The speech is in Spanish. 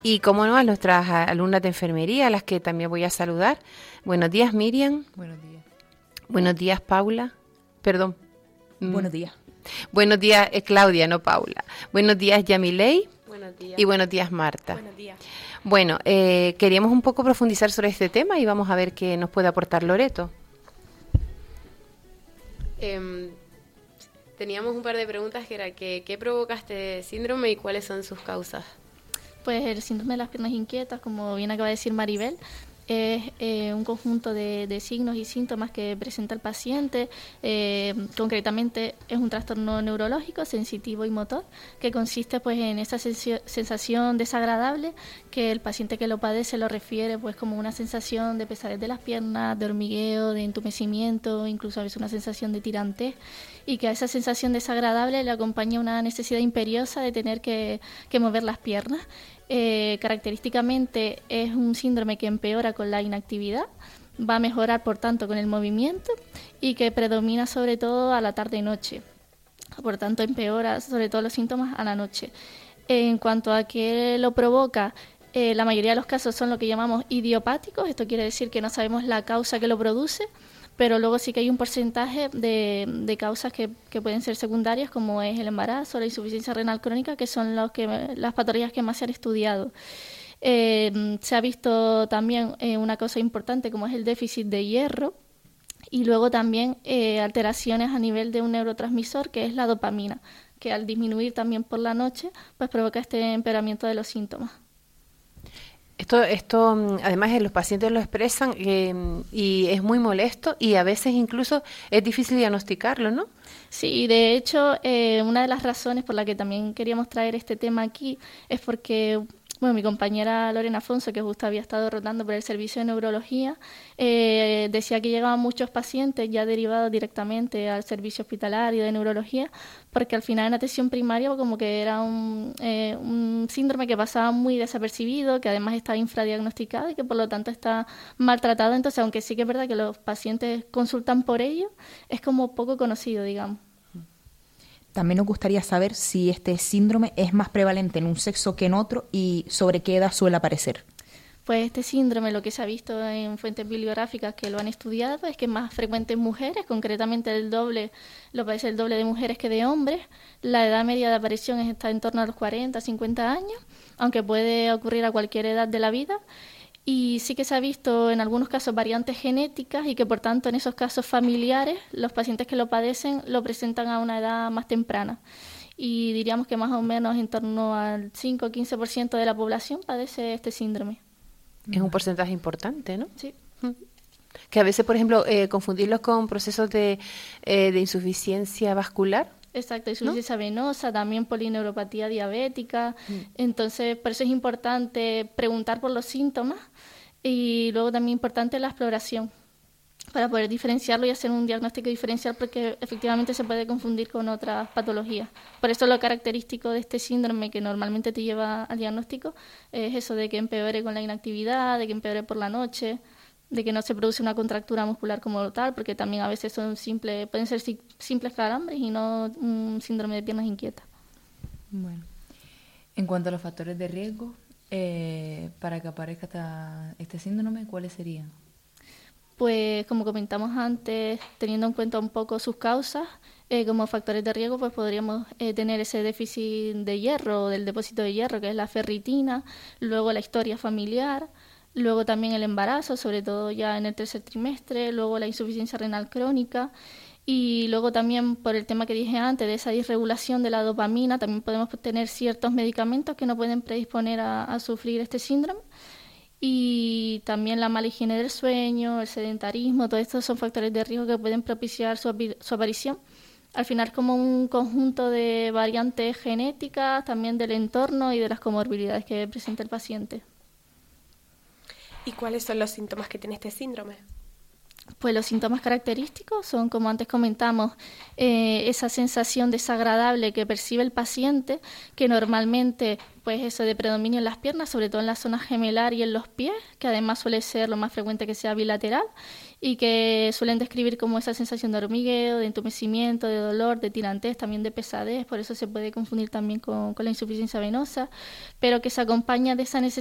Y como no, a nuestras alumnas de enfermería, a las que también voy a saludar. Buenos días, Miriam. Buenos días. Buenos días, Paula. Perdón. Buenos días. Buenos días, Claudia, no Paula. Buenos días, Yamilei. Buenos días. Y buenos días, Marta. Buenos días. Bueno, queríamos un poco profundizar sobre este tema y vamos a ver qué nos puede aportar Loreto. Teníamos un par de preguntas que era ¿qué provoca este síndrome y cuáles son sus causas? Pues el síndrome de las piernas inquietas, como bien acaba de decir Maribel, es un conjunto de signos y síntomas que presenta el paciente. Concretamente es un trastorno neurológico, sensitivo y motor, que consiste pues en esa sensación desagradable que el paciente que lo padece lo refiere pues como una sensación de pesadez de las piernas, de hormigueo, de entumecimiento, incluso a veces una sensación de tirantez, y que a esa sensación desagradable le acompaña una necesidad imperiosa de tener que mover las piernas. Característicamente es un síndrome que empeora con la inactividad, va a mejorar por tanto con el movimiento y que predomina sobre todo a la tarde y noche. Por tanto empeora sobre todo los síntomas a la noche. En cuanto a qué lo provoca, la mayoría de los casos son lo que llamamos idiopáticos. Esto quiere decir que no sabemos la causa que lo produce, pero luego sí que hay un porcentaje de causas que pueden ser secundarias, como es el embarazo, la insuficiencia renal crónica, que son las patologías que más se han estudiado. Se ha visto también una causa importante como es el déficit de hierro, y luego también alteraciones a nivel de un neurotransmisor que es la dopamina, que al disminuir también por la noche pues provoca este empeoramiento de los síntomas. Esto además los pacientes lo expresan y es muy molesto y a veces incluso es difícil diagnosticarlo, ¿no? Sí, de hecho, una de las razones por la que también queríamos traer este tema aquí es porque, bueno, mi compañera Lorena Afonso, que justo había estado rotando por el servicio de neurología, decía que llegaban muchos pacientes ya derivados directamente al servicio hospitalario de neurología, porque al final en atención primaria como que era un síndrome que pasaba muy desapercibido, que además está infradiagnosticado y que por lo tanto está maltratado. Entonces, aunque sí que es verdad que los pacientes consultan por ello, es como poco conocido, digamos. También nos gustaría saber si este síndrome es más prevalente en un sexo que en otro y sobre qué edad suele aparecer. Pues este síndrome, lo que se ha visto en fuentes bibliográficas que lo han estudiado, es que es más frecuente en mujeres, concretamente lo padece el doble de mujeres que de hombres. La edad media de aparición está en torno a los 40, 50 años, aunque puede ocurrir a cualquier edad de la vida. Y sí que se ha visto en algunos casos variantes genéticas y que por tanto en esos casos familiares los pacientes que lo padecen lo presentan a una edad más temprana. Y diríamos que más o menos en torno al 5 o 15% de la población padece este síndrome. Es un porcentaje importante, ¿no? Sí. Que a veces, por ejemplo, confundirlos con procesos de insuficiencia vascular. Exacto, insuficiencia venosa, también polineuropatía diabética. Entonces, por eso es importante preguntar por los síntomas y luego también importante la exploración para poder diferenciarlo y hacer un diagnóstico diferencial, porque efectivamente se puede confundir con otras patologías. Por eso lo característico de este síndrome que normalmente te lleva al diagnóstico es eso de que empeore con la inactividad, de que empeore por la noche, de que no se produce una contractura muscular como tal, porque también a veces pueden ser simples calambres y no un síndrome de piernas inquietas. Bueno, en cuanto a los factores de riesgo para que aparezca este síndrome, ¿cuáles serían? Pues como comentamos antes, teniendo en cuenta un poco sus causas, como factores de riesgo, pues podríamos tener ese déficit de hierro, del depósito de hierro, que es la ferritina, luego la historia familiar, luego también el embarazo, sobre todo ya en el tercer trimestre, luego la insuficiencia renal crónica y luego también por el tema que dije antes de esa disregulación de la dopamina, también podemos tener ciertos medicamentos que nos pueden predisponer a sufrir este síndrome. Y también la mala higiene del sueño, el sedentarismo, todos estos son factores de riesgo que pueden propiciar su aparición. Al final es como un conjunto de variantes genéticas, también del entorno y de las comorbilidades que presenta el paciente. ¿Y cuáles son los síntomas que tiene este síndrome? Pues los síntomas característicos son, como antes comentamos, esa sensación desagradable que percibe el paciente, que normalmente, pues eso de predominio en las piernas, sobre todo en la zona gemelar y en los pies, que además suele ser lo más frecuente que sea bilateral, y que suelen describir como esa sensación de hormigueo, de entumecimiento, de dolor, de tirantez, también de pesadez, por eso se puede confundir también con la insuficiencia venosa, pero que se acompaña de esa necesidad